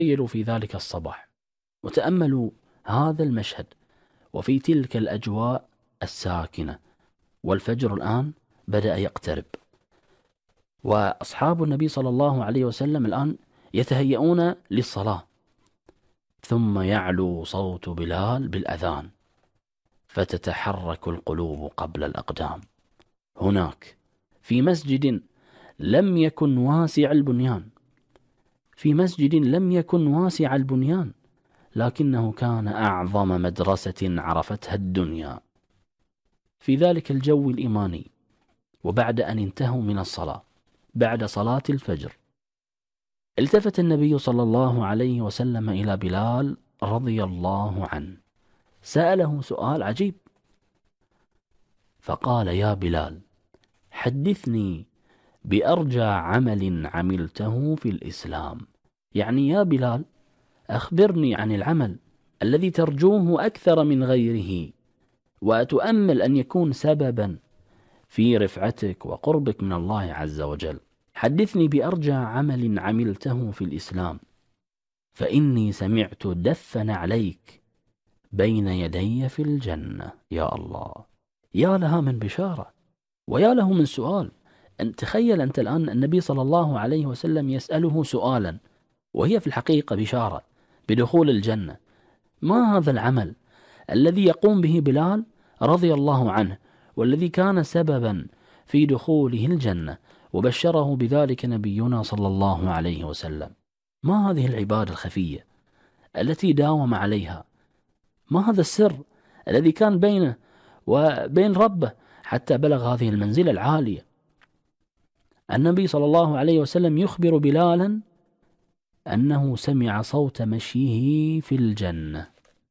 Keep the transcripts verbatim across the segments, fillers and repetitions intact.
تخيلوا في ذلك الصباح وتأملوا هذا المشهد وفي تلك الأجواء الساكنة، والفجر الآن بدأ يقترب، وأصحاب النبي صلى الله عليه وسلم الآن يتهيئون للصلاة، ثم يعلو صوت بلال بالأذان فتتحرك القلوب قبل الأقدام. هناك في مسجد لم يكن واسع البنيان، في مسجد لم يكن واسع البنيان، لكنه كان أعظم مدرسة عرفتها الدنيا. في ذلك الجو الإيماني، وبعد أن انتهوا من الصلاة بعد صلاة الفجر، التفت النبي صلى الله عليه وسلم إلى بلال رضي الله عنه، سأله سؤال عجيب، فقال: يا بلال، حدثني بأرجى عمل عملته في الإسلام. يعني يا بلال، أخبرني عن العمل الذي ترجوه أكثر من غيره، وتؤمل أن يكون سببا في رفعتك وقربك من الله عز وجل. حدثني بأرجى عمل عملته في الإسلام، فإني سمعت دفن عليك بين يدي في الجنة. يا الله، يا لها من بشارة، ويا له من سؤال. أن تخيل أنت الآن النبي صلى الله عليه وسلم يسأله سؤالا، وهي في الحقيقة بشارة بدخول الجنة. ما هذا العمل الذي يقوم به بلال رضي الله عنه، والذي كان سببا في دخوله الجنة، وبشره بذلك نبينا صلى الله عليه وسلم؟ ما هذه العبادة الخفية التي داوم عليها؟ ما هذا السر الذي كان بينه وبين ربه حتى بلغ هذه المنزلة العالية؟ النبي صلى الله عليه وسلم يخبر بلالا أنه سمع صوت مشيه في الجنة.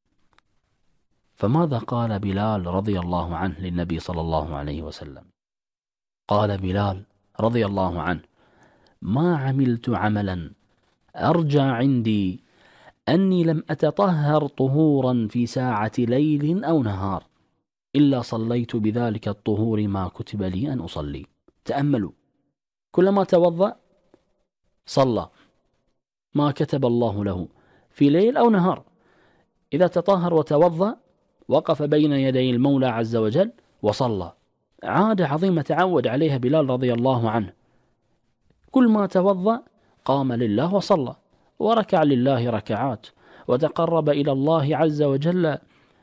فماذا قال بلال رضي الله عنه للنبي صلى الله عليه وسلم؟ قال بلال رضي الله عنه: ما عملت عملا أرجى عندي أني لم أتطهر طهورا في ساعة ليل أو نهار إلا صليت بذلك الطهور ما كتب لي أن أصلي. تأملوا، كلما توضأ صلى ما كتب الله له في ليل أو نهار. إذا تطهر وتوضأ وقف بين يدي المولى عز وجل وصلى. عادة عظيمة تعود عليها بلال رضي الله عنه، كل ما توضأ قام لله وصلى، وركع لله ركعات، وتقرب إلى الله عز وجل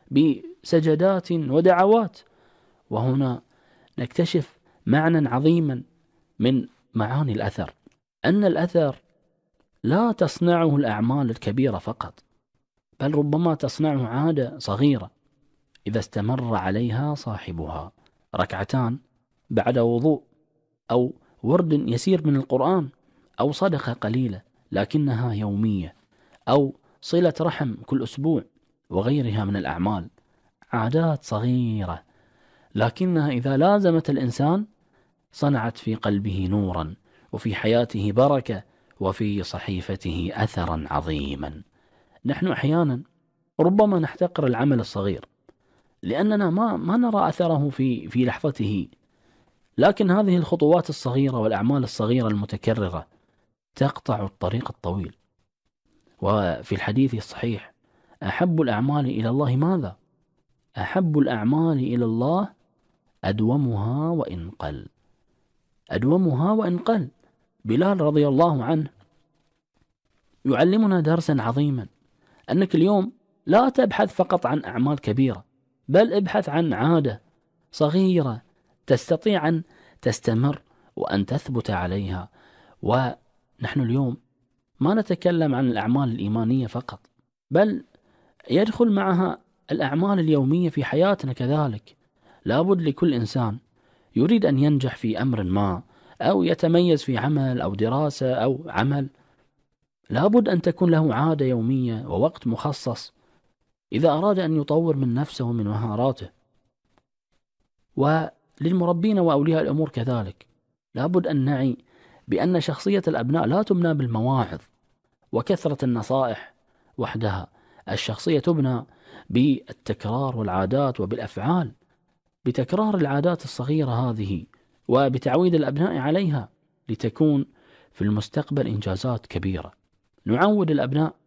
بسجدات ودعوات. وهنا نكتشف معنى عظيما من معاني الأثر، أن الأثر لا تصنعه الأعمال الكبيرة فقط، بل ربما تصنعه عادة صغيرة إذا استمر عليها صاحبها. ركعتان بعد وضوء، أو ورد يسير من القرآن، أو صدقة قليلة لكنها يومية، أو صلة رحم كل أسبوع، وغيرها من الأعمال. عادات صغيرة لكنها إذا لازمت الإنسان صنعت في قلبه نورا، وفي حياته بركة، وفي صحيفته أثرا عظيما. نحن أحيانا ربما نحتقر العمل الصغير لأننا ما ما نرى أثره في في لحظته، لكن هذه الخطوات الصغيرة والأعمال الصغيرة المتكررة تقطع الطريق الطويل. وفي الحديث الصحيح: أحب الأعمال إلى الله ماذا؟ أحب الأعمال إلى الله أدومها وإن قل. أدومها وإن قل. بلال رضي الله عنه يعلمنا درسا عظيما، أنك اليوم لا تبحث فقط عن أعمال كبيرة، بل ابحث عن عادة صغيرة تستطيع أن تستمر وأن تثبت عليها. ونحن اليوم ما نتكلم عن الأعمال الإيمانية فقط، بل يدخل معها الأعمال اليومية في حياتنا كذلك. لابد لكل إنسان يريد أن ينجح في أمر ما، أو يتميز في عمل أو دراسة أو عمل، لابد أن تكون له عادة يومية ووقت مخصص إذا أراد أن يطور من نفسه ومن مهاراته. وللمربين وأولياء الأمور كذلك، لابد أن نعي بأن شخصية الأبناء لا تبنى بالمواعظ وكثرة النصائح وحدها. الشخصية تبنى بالتكرار والعادات وبالأفعال، بتكرار العادات الصغيرة هذه وبتعويد الأبناء عليها، لتكون في المستقبل إنجازات كبيرة. نعود الأبناء